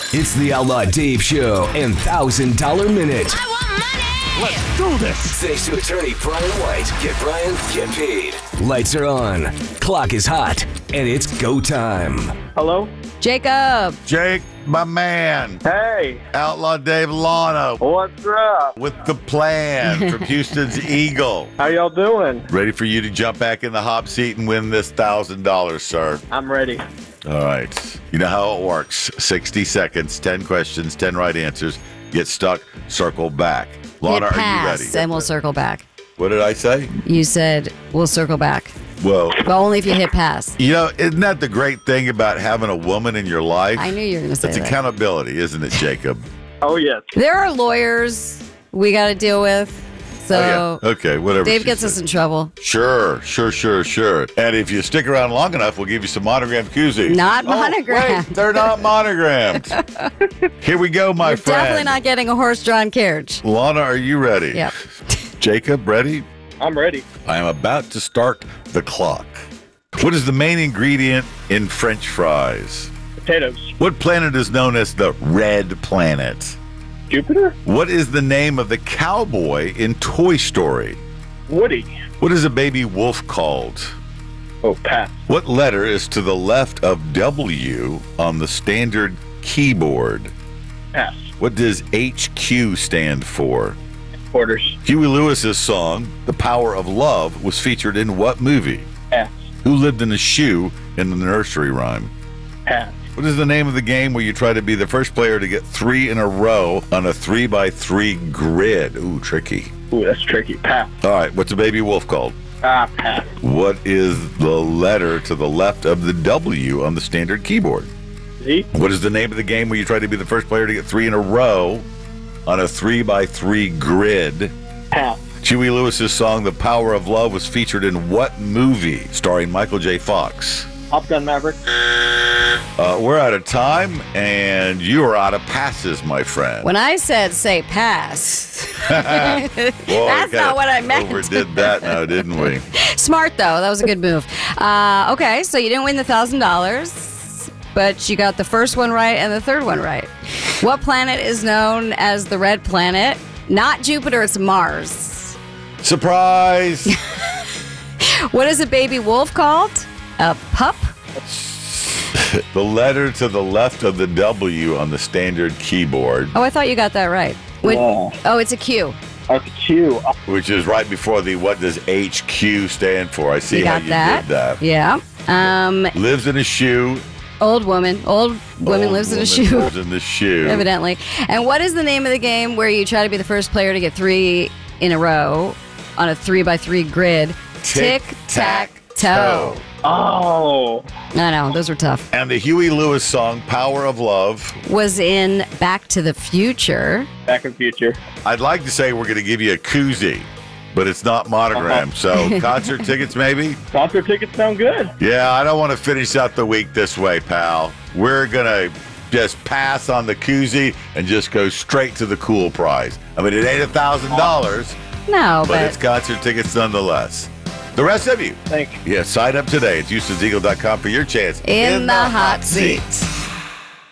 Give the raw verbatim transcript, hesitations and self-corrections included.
It's the Outlaw Dave Show and one thousand dollar Minute. I want money! Let's do this! Thanks to attorney Brian White. Get Brian, get paid. Lights are on, clock is hot, and it's go time. Hello? Jacob. Jake, my man. Hey, Outlaw Dave Lano what's up? with the plan from Houston's Eagle. How y'all doing? Ready for you to jump back in the hot seat and win this one thousand dollars, sir. I'm ready. All right. You know how it works. sixty seconds, ten questions, ten right answers. Get stuck, circle back. Lana, Hit are you pass, ready? and we'll circle back. What did I say? You said we'll circle back. Well, But only if you hit pass. you know, isn't that the great thing about having a woman in your life? I knew you were going to say It's that. accountability, isn't it, Jacob? Oh, yes. There are lawyers we got to deal with. So Oh, yeah. Okay, whatever. Dave she gets said. us in trouble. Sure, sure, sure, sure. And if you stick around long enough, we'll give you some monogrammed koozies. Not Oh, monogrammed. wait, they're not monogrammed. Here we go, my You're friend. definitely not getting a horse-drawn carriage. Lana, are you ready? Yep. Jacob, ready? I'm ready. I am about to start the clock. What is the main ingredient in French fries? Potatoes. What planet is known as the red planet? Jupiter? What is the name of the cowboy in Toy Story? Woody. What is a baby wolf called? Oh, pass. What letter is to the left of W on the standard keyboard? Pass. What does H Q stand for? Quarters. Huey Lewis's song, The Power of Love, was featured in what movie? Pass. Who lived in a shoe in the nursery rhyme? Pass. What is the name of the game where you try to be the first player to get three in a row on a three by three grid? Ooh, tricky. Ooh, that's tricky. Pass. All right, what's a baby wolf called? Ah, pass. What is the letter to the left of the W on the standard keyboard? Z? What is the name of the game where you try to be the first player to get three in a row on a three by three grid? Pass. Huey Lewis's song, The Power of Love, was featured in what movie starring Michael J. Fox? Top Gun Maverick. Uh, we're out of time, and you are out of passes, my friend. When I said say pass, Well, we that's kinda not what I meant. Overdid that now, didn't we? Smart, though. That was a good move. Uh, okay, so you didn't win the one thousand dollars, but you got the first one right and the third one right. What planet is known as the red planet? Not Jupiter, it's Mars. Surprise! What is a baby wolf called? A pup? The letter to the left of the W on the standard keyboard, Oh, I thought you got that right. What- Yeah. Oh, it's a Q. That's a Q. which is right before the what does H Q stand for? I see You how got you that? did that. Yeah. Um, Lives in a shoe. old woman. Old woman Old lives in a woman shoe. Lives in the shoe. Evidently. And what is the name of the game where you try to be the first player to get three in a row on a three by three grid? Tic tac toe. Oh. I know, those were tough. And the Huey Lewis song, Power of Love. Was in Back to the Future. Back in future. I'd like to say we're going to give you a koozie, but it's not monogrammed. So concert tickets, maybe? Concert tickets sound good. Yeah, I don't want to finish out the week this way, pal. We're going to just pass on the koozie and just go straight to the cool prize. I mean, it ain't a thousand dollars, No, but it's but concert tickets nonetheless. The rest of you, Thank you. yeah, sign up today at Houstons Eagle dot com for your chance in the hot seat.